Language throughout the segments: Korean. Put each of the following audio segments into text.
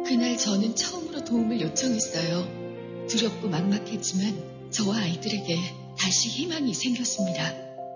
그날 저는 처음으로 도움을 요청했어요. 두렵고 막막했지만 저와 아이들에게 다시 희망이 생겼습니다.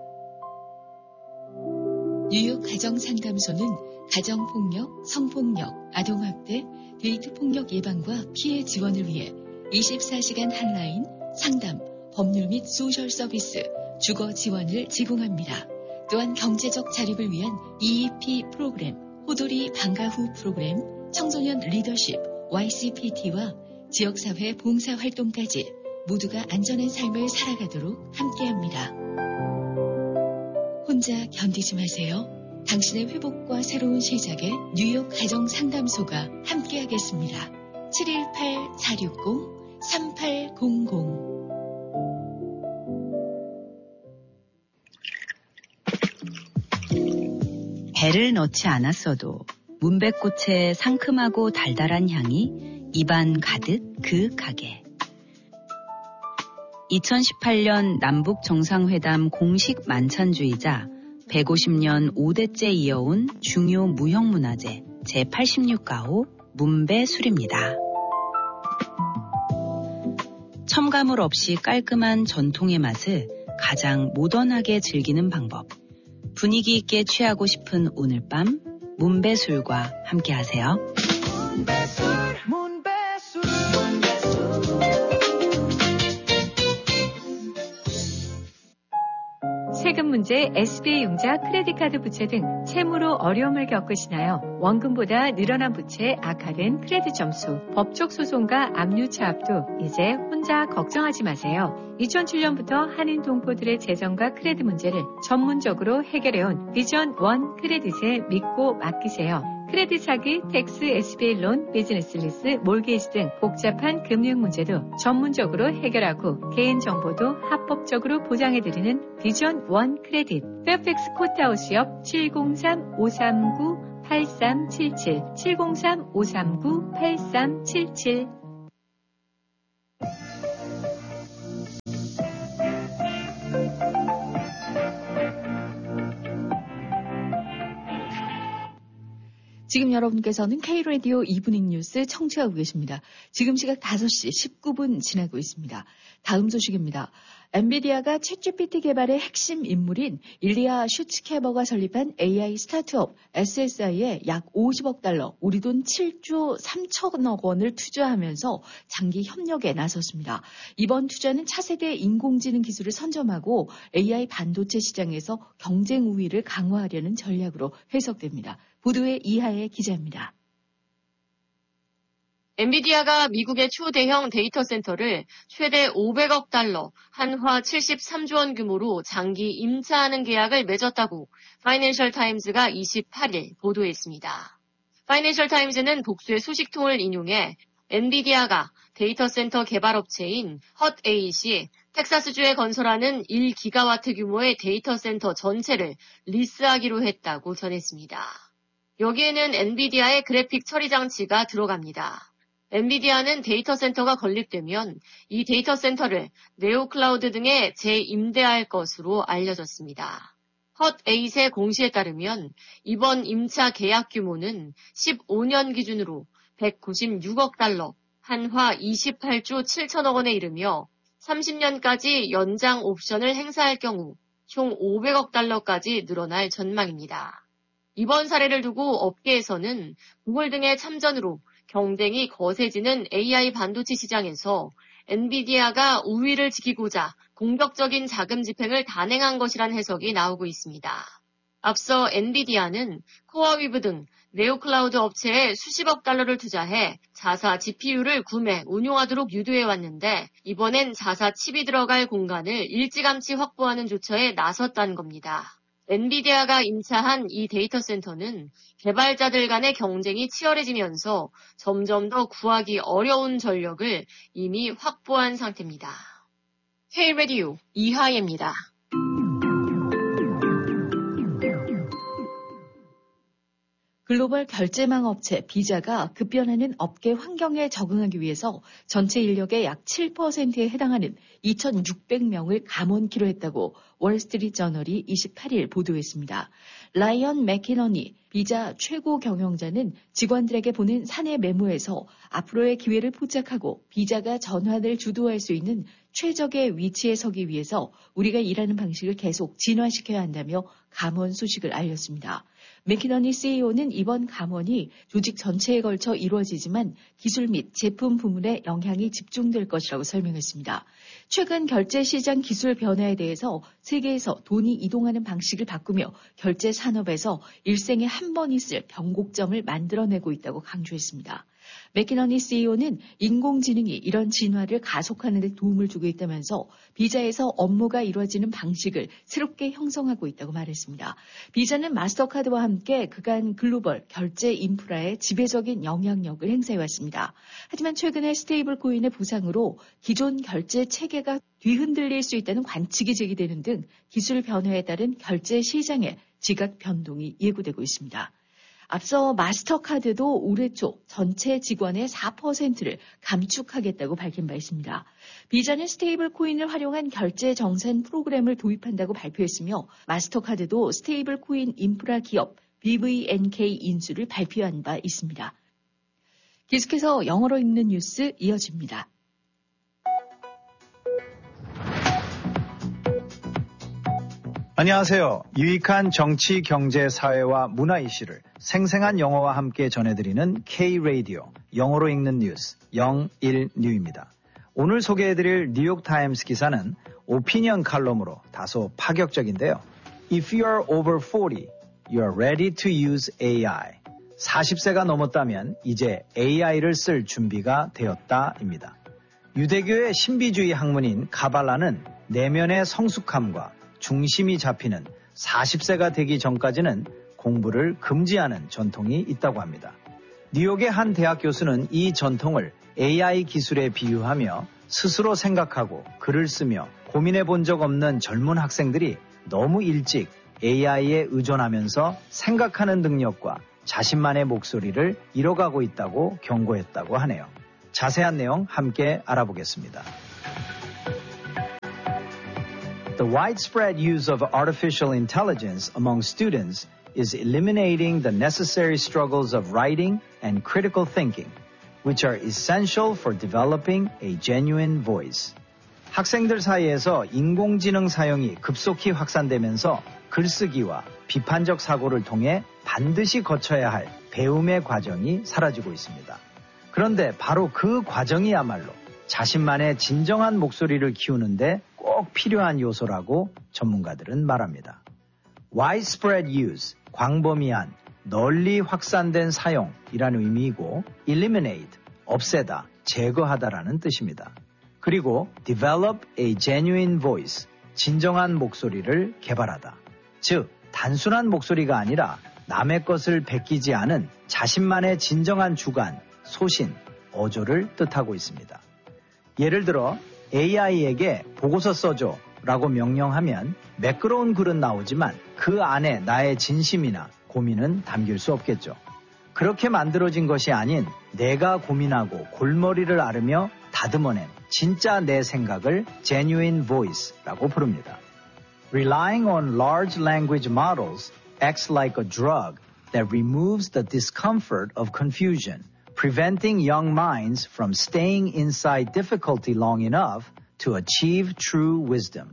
뉴욕 가정상담소는 가정폭력, 성폭력, 아동학대, 데이트폭력 예방과 피해 지원을 위해 24시간 한라인, 상담, 법률 및 소셜 서비스, 주거 지원을 제공합니다. 또한 경제적 자립을 위한 EEP 프로그램, 호돌이 방과 후 프로그램, 청소년 리더십, YCPT와 지역사회 봉사활동까지 모두가 안전한 삶을 살아가도록 함께합니다. 혼자 견디지 마세요. 당신의 회복과 새로운 시작에 뉴욕 가정상담소가 함께하겠습니다. 718-460-3800 배를 넣지 않았어도 문백꽃의 상큼하고 달달한 향이 입안 가득 그 가게. 2018년 남북정상회담 공식 만찬주의자 150년 5대째 이어온 중요 무형문화재 제86가호 문배술입니다. 첨가물 없이 깔끔한 전통의 맛을 가장 모던하게 즐기는 방법. 분위기 있게 취하고 싶은 오늘 밤 문배술과 함께하세요. 세금 문제, SBA융자, 크레딧카드 부채 등 채무로 어려움을 겪으시나요? 원금보다 늘어난 부채, 악화된 크레딧 점수, 법적 소송과 압류 차압도 이제 혼자 걱정하지 마세요. 2007년부터 한인 동포들의 재정과 크레딧 문제를 전문적으로 해결해온 비전 원 크레딧에 믿고 맡기세요. 크레딧 사기, 텍스, SBA 론, 비즈니스 리스, 몰게이지 등 복잡한 금융 문제도 전문적으로 해결하고 개인정보도 합법적으로 보장해드리는 비전 원 크레딧. 페어팩스 코트하우스 옆 703-539-8377, 703-539-8377. 지금 여러분께서는 K-라디오 이브닝 뉴스 청취하고 계십니다. 지금 시각 5시 19분 지나고 있습니다. 다음 소식입니다. 엔비디아가 챗GPT 개발의 핵심 인물인 일리아 슈츠케버가 설립한 AI 스타트업 SSI에 약 50억 달러, 우리 돈 7조 3천억 원을 투자하면서 장기 협력에 나섰습니다. 이번 투자는 차세대 인공지능 기술을 선점하고 AI 반도체 시장에서 경쟁 우위를 강화하려는 전략으로 해석됩니다. 보도에 이하의 기자입니다. 엔비디아가 미국의 초대형 데이터 센터를 최대 500억 달러, 한화 73조 원 규모로 장기 임차하는 계약을 맺었다고 파이낸셜 타임즈가 28일 보도했습니다. 파이낸셜 타임즈는 복수의 소식통을 인용해 엔비디아가 데이터 센터 개발업체인 헛8이 텍사스주에 건설하는 1기가와트 규모의 데이터 센터 전체를 리스하기로 했다고 전했습니다. 여기에는 엔비디아의 그래픽 처리 장치가 들어갑니다. 엔비디아는 데이터 센터가 건립되면 이 데이터 센터를 네오클라우드 등에 재임대할 것으로 알려졌습니다. 헛8의 공시에 따르면 이번 임차 계약 규모는 15년 기준으로 196억 달러, 한화 28조 7천억 원에 이르며 30년까지 연장 옵션을 행사할 경우 총 500억 달러까지 늘어날 전망입니다. 이번 사례를 두고 업계에서는 구글 등의 참전으로 경쟁이 거세지는 AI 반도체 시장에서 엔비디아가 우위를 지키고자 공격적인 자금 집행을 단행한 것이란 해석이 나오고 있습니다. 앞서 엔비디아는 코어위브 등 네오클라우드 업체에 수십억 달러를 투자해 자사 GPU를 구매, 운용하도록 유도해왔는데 이번엔 자사 칩이 들어갈 공간을 일찌감치 확보하는 조처에 나섰다는 겁니다. 엔비디아가 임차한 이 데이터 센터는 개발자들 간의 경쟁이 치열해지면서 점점 더 구하기 어려운 전력을 이미 확보한 상태입니다. K-라디오 글로벌 결제망 업체 비자가 급변하는 업계 환경에 적응하기 위해서 전체 인력의 약 7%에 해당하는 2,600명을 감원키로 했다고 월스트리트저널이 28일 보도했습니다. 라이언 맥키너니 비자 최고 경영자는 직원들에게 보낸 사내 메모에서 앞으로의 기회를 포착하고 비자가 전환을 주도할 수 있는 최적의 위치에 서기 위해서 우리가 일하는 방식을 계속 진화시켜야 한다며 감원 소식을 알렸습니다. 맥키너니 CEO는 이번 감원이 조직 전체에 걸쳐 이루어지지만 기술 및 제품 부문에 영향이 집중될 것이라고 설명했습니다. 최근 결제 시장 기술 변화에 대해서 세계에서 돈이 이동하는 방식을 바꾸며 결제 산업에서 일생에 한 번 있을 변곡점을 만들어내고 있다고 강조했습니다. 맥키너니 CEO는 인공지능이 이런 진화를 가속하는 데 도움을 주고 있다면서 비자에서 업무가 이루어지는 방식을 새롭게 형성하고 있다고 말했습니다. 비자는 마스터카드와 함께 그간 글로벌 결제 인프라에 지배적인 영향력을 행사해왔습니다. 하지만 최근에 스테이블 코인의 부상으로 기존 결제 체계가 뒤흔들릴 수 있다는 관측이 제기되는 등 기술 변화에 따른 결제 시장의 지각 변동이 예고되고 있습니다. 앞서 마스터카드도 올해 초 전체 직원의 4%를 감축하겠다고 밝힌 바 있습니다. 비자는 스테이블 코인을 활용한 결제 정산 프로그램을 도입한다고 발표했으며 마스터카드도 스테이블 코인 인프라 기업 BVNK 인수를 발표한 바 있습니다. 계속해서 영어로 읽는 뉴스 이어집니다. 안녕하세요. 유익한 정치, 경제, 사회와 문화 이슈를 생생한 영어와 함께 전해드리는 K-Radio, 영어로 읽는 뉴스, 영일뉴입니다. 오늘 소개해드릴 뉴욕타임스 기사는 오피니언 칼럼으로 다소 파격적인데요. If you are over 40, you are ready to use AI. 40세가 넘었다면 이제 AI를 쓸 준비가 되었다입니다. 유대교의 신비주의 학문인 가발라는 내면의 성숙함과 중심이 잡히는 40세가 되기 전까지는 공부를 금지하는 전통이 있다고 합니다. 뉴욕의 한 대학 교수는 이 전통을 AI 기술에 비유하며 스스로 생각하고 글을 쓰며 고민해 본 적 없는 젊은 학생들이 너무 일찍 AI에 의존하면서 생각하는 능력과 자신만의 목소리를 잃어가고 있다고 경고했다고 하네요. 자세한 내용 함께 알아보겠습니다. The widespread use of artificial intelligence among students is eliminating the necessary struggles of writing and critical thinking, which are essential for developing a genuine voice. 학생들 사이에서 인공지능 사용이 급속히 확산되면서 글쓰기와 비판적 사고를 통해 반드시 거쳐야 할 배움의 과정이 사라지고 있습니다. 그런데 바로 그 과정이야말로 자신만의 진정한 목소리를 키우는데 꼭 필요한 요소라고 전문가들은 말합니다. widespread use, 광범위한, 널리 확산된 사용이라는 의미이고 eliminate, 없애다, 제거하다라는 뜻입니다. 그리고 develop a genuine voice, 진정한 목소리를 개발하다. 즉, 단순한 목소리가 아니라 남의 것을 베끼지 않은 자신만의 진정한 주관, 소신, 어조를 뜻하고 있습니다. 예를 들어 AI에게 보고서 써줘 라고 명령하면 매끄러운 글은 나오지만 그 안에 나의 진심이나 고민은 담길 수 없겠죠. 그렇게 만들어진 것이 아닌 내가 고민하고 골머리를 앓으며 다듬어낸 진짜 내 생각을 genuine voice라고 부릅니다. Relying on large language models acts like a drug that removes the discomfort of confusion, preventing young minds from staying inside difficulty long enough to achieve true wisdom.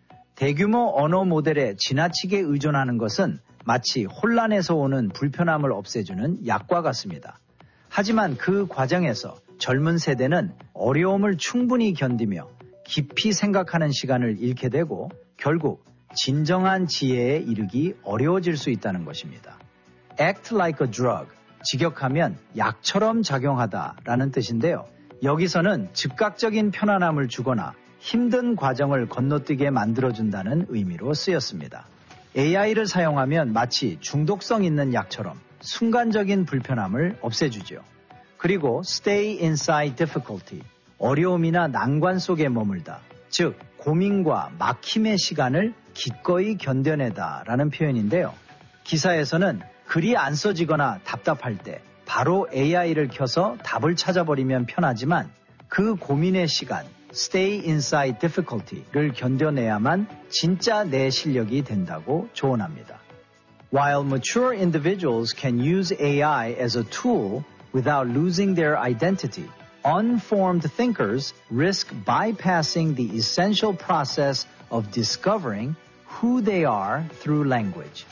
대규모 언어 모델에 지나치게 의존하는 것은 마치 혼란에서 오는 불편함을 없애주는 약과 같습니다. 하지만 그 과정에서 젊은 세대는 어려움을 충분히 견디며 깊이 생각하는 시간을 잃게 되고 결국 진정한 지혜에 이르기 어려워질 수 있다는 것입니다. Act like a drug, 직역하면 약처럼 작용하다라는 뜻인데요. 여기서는 즉각적인 편안함을 주거나 힘든 과정을 건너뛰게 만들어준다는 의미로 쓰였습니다. AI를 사용하면 마치 중독성 있는 약처럼 순간적인 불편함을 없애주죠. 그리고 stay inside difficulty, 어려움이나 난관 속에 머물다, 즉 고민과 막힘의 시간을 기꺼이 견뎌내다라는 표현인데요. 기사에서는 글이 안 써지거나 답답할 때 바로 AI를 켜서 답을 찾아버리면 편하지만 그 고민의 시간, stay inside difficulty를 견뎌내야만 진짜 내 실력이 된다고 조언합니다. While mature individuals can use AI as a tool without losing their identity, unformed thinkers risk bypassing the essential process of discovering who they are through language.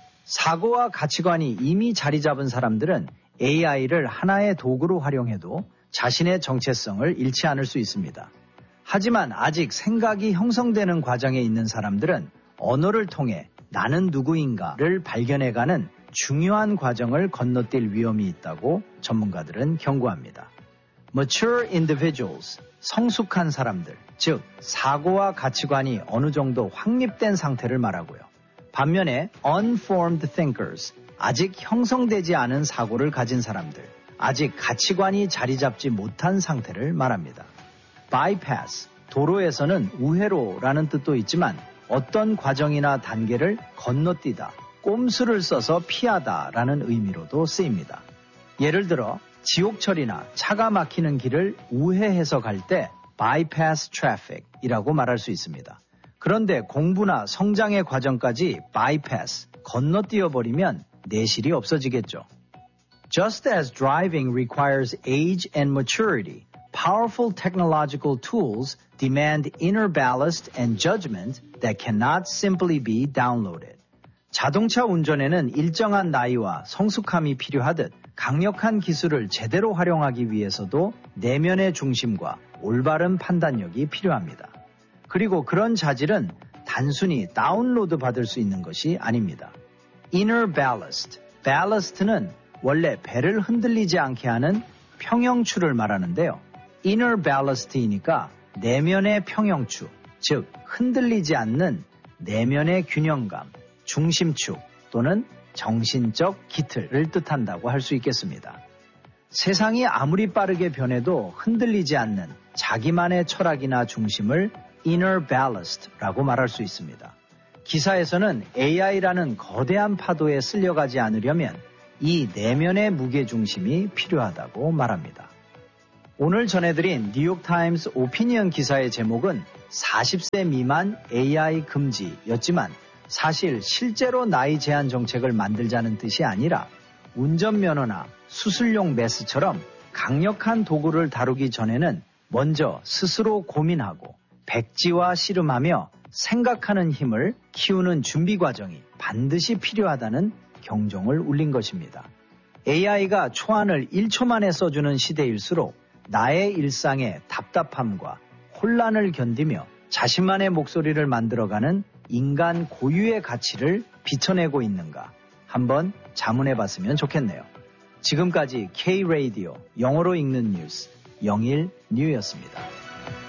사고와 가치관이 이미 자리 잡은 사람들은 AI를 하나의 도구로 활용해도 자신의 정체성을 잃지 않을 수 있습니다. 하지만 아직 생각이 형성되는 과정에 있는 사람들은 언어를 통해 나는 누구인가를 발견해가는 중요한 과정을 건너뛸 위험이 있다고 전문가들은 경고합니다. Mature individuals, 성숙한 사람들, 즉 사고와 가치관이 어느 정도 확립된 상태를 말하고요. 반면에 unformed thinkers, 아직 형성되지 않은 사고를 가진 사람들, 아직 가치관이 자리 잡지 못한 상태를 말합니다. bypass, 도로에서는 우회로라는 뜻도 있지만 어떤 과정이나 단계를 건너뛰다, 꼼수를 써서 피하다라는 의미로도 쓰입니다. 예를 들어 지옥철이나 차가 막히는 길을 우회해서 갈 때 bypass traffic이라고 말할 수 있습니다. 그런데 공부나 성장의 과정까지 bypass, 건너뛰어버리면 내실이 없어지겠죠. Just as driving requires age and maturity, powerful technological tools demand inner ballast and judgment that cannot simply be downloaded. 자동차 운전에는 일정한 나이와 성숙함이 필요하듯 강력한 기술을 제대로 활용하기 위해서도 내면의 중심과 올바른 판단력이 필요합니다. 그리고 그런 자질은 단순히 다운로드 받을 수 있는 것이 아닙니다. Inner ballast, ballast는 원래 배를 흔들리지 않게 하는 평형추를 말하는데요. Inner ballast이니까 내면의 평형추, 즉 흔들리지 않는 내면의 균형감, 중심축 또는 정신적 기틀을 뜻한다고 할 수 있겠습니다. 세상이 아무리 빠르게 변해도 흔들리지 않는 자기만의 철학이나 중심을 inner ballast라고 말할 수 있습니다. 기사에서는 AI라는 거대한 파도에 쓸려가지 않으려면 이 내면의 무게중심이 필요하다고 말합니다. 오늘 전해드린 뉴욕타임스 오피니언 기사의 제목은 40세 미만 AI 금지였지만 사실 실제로 나이 제한 정책을 만들자는 뜻이 아니라 운전면허나 수술용 메스처럼 강력한 도구를 다루기 전에는 먼저 스스로 고민하고 백지와 씨름하며 생각하는 힘을 키우는 준비 과정이 반드시 필요하다는 경종을 울린 것입니다. AI가 초안을 1초 만에 써주는 시대일수록 나의 일상의 답답함과 혼란을 견디며 자신만의 목소리를 만들어가는 인간 고유의 가치를 비춰내고 있는가 한번 자문해봤으면 좋겠네요. 지금까지 K-Radio 영어로 읽는 뉴스 영일뉴였습니다.